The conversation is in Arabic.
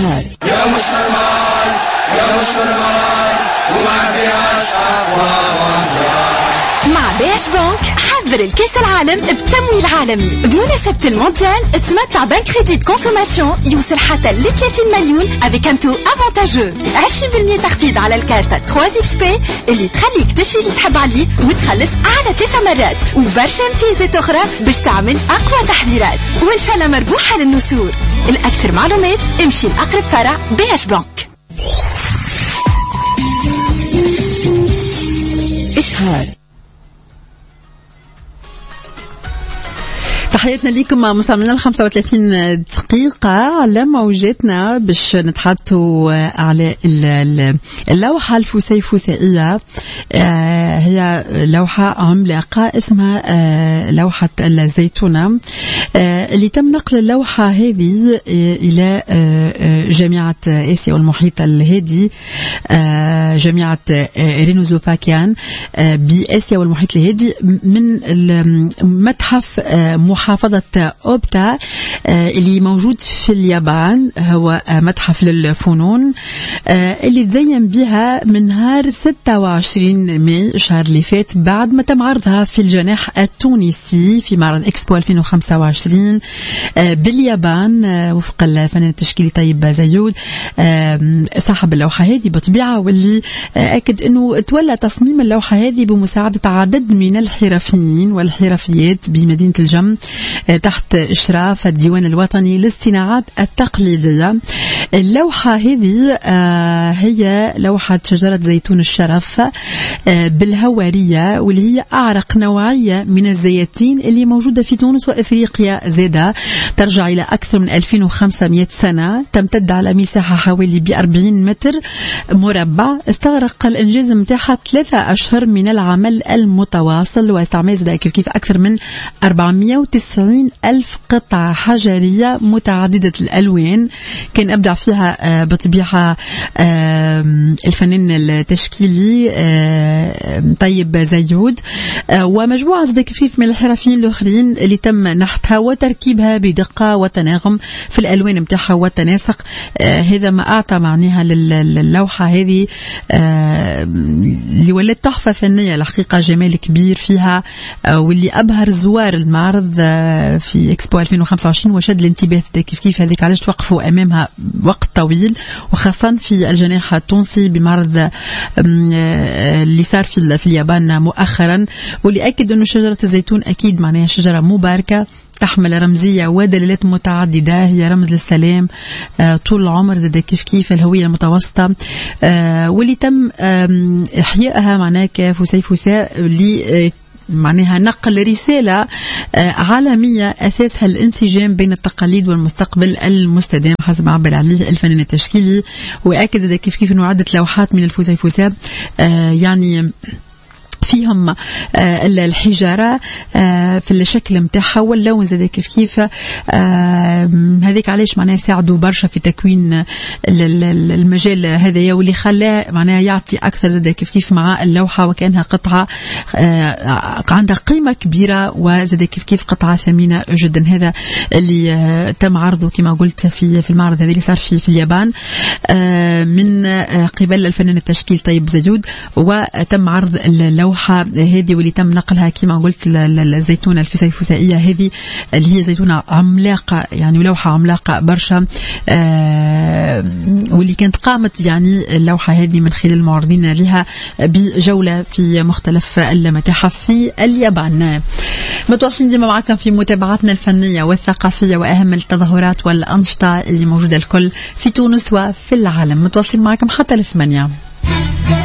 إشهار. يا مش نورمال يا مش نورمال وما بيهاش أقوى مع بيش بنك حضر الكاس العالم بتمويل عالمي بمناسبة المونديال. تمتع بنك كريديت كونسوماسيون يوصل حتى ل 30 مليون افيك ان تو افونتاجو 20% تخفيض على الكارت 3XP اللي تخليك تشري اللي تحب عليه وتخلص على 3 مرات وبرشا امتيازات اخرى باش تعمل اقوى تحضيرات وان شاء الله مربوحة للنسور. الاكثر معلومات امشي لاقرب فرع بيش بنك. إشهار. تحياتنا ليكم مستمعينا 35 دقيقة على موجاتنا باش نتحدثوا على اللوحة الفسيفسائية. هي لوحة عملاقة اسمها لوحة الزيتونة اللي تم نقل اللوحة هذه إلى جامعة آسيا والمحيط الهادي، جامعة رينوزوفاكيان بآسيا والمحيط الهادي من المتحف محافظة أوبتا اللي موجود في اليابان. هو متحف للفنون اللي تزين بها من نهار 26 ماي الشهر اللي فات بعد ما تم عرضها في الجناح التونسي في معرض إكسبو 2025 باليابان وفق الفنان التشكيلي طيب زيود صاحب اللوحة هذه بطبيعة، واللي أكد أنه تولى تصميم اللوحة هذه بمساعدة عدد من الحرفيين والحرفيات بمدينة الجم تحت إشراف الديوان الوطني للصناعات التقليدية. اللوحة هذه هي لوحة شجرة زيتون الشرف بالهوارية، واللي هي أعرق نوعية من الزيتين اللي موجودة في تونس وإفريقيا زادة، ترجع إلى أكثر من 2500 سنة، تمتد على مساحة حوالي 40 متر مربع. استغرق الإنجاز متاعها 3 أشهر من العمل المتواصل واستعمال زاد كيف أكثر من 490 ألف قطعة حجرية متعددة الألوان. كان أبدع فيها بطبيعة الفنان التشكيلي طيب زيود ومجموعة زاد كيف من الحرفيين الآخرين اللي تم نحتها وتركيبها بدقة وتناغم في الألوان متاعها والتناسق. هذا ما أعطى معناها للوحة هذه اللي ولت تحفة فنية الحقيقة، جمال كبير فيها واللي أبهر زوار المعرض في إكسبو 2025 وشد الانتباه كيف هذيك علاش توقفوا أمامها وقت طويل، وخاصة في الجناح التونسي بمعرض اللي صار في اليابان مؤخرا، واللي أكد أنه شجرة الزيتون أكيد معناها شجرة مباركة تحمل رمزية ودلالات متعددة، هي رمز للسلام طول العمر زاد كيف الهوية المتوسطة، واللي تم إحيائها معناها كفسيفساء اللي معناها نقل رسالة عالمية أساسها الانسجام بين التقاليد والمستقبل المستدام حسب ما عبر عليه الفنان التشكيلي. وأكد كيف أنه عدة لوحات من الفسيفساء يعني فيهم الحجارة في الشكل متاعها واللون زاد كيف هذيك علاش معناها ساعدوا برشا في تكوين المجال هذايا، واللي خلاه معناها يعطي أكثر زاد كيف مع اللوحة وكأنها قطعة عندها قيمة كبيرة وزاد كيف قطعة ثمينة جدا. هذا اللي تم عرضه كما قلت في المعرض هذا اللي صار في اليابان من قبل الفنان التشكيل طيب زيود، وتم عرض اللوحة هذه واللي تم نقلها كما قلت الزيتونة الفسيفسائية هذه اللي هي زيتونة عملاقة يعني ولوحة عملاقة برشا، واللي كانت قامت يعني اللوحة هذه من خلال المعرضين لها بجولة في مختلف المتاحف في اليابان. متواصلين ديما معكم في متابعاتنا الفنية والثقافية وأهم التظاهرات والأنشطة اللي موجودة الكل في تونس وفي العالم. متواصلين معكم حتى ل8.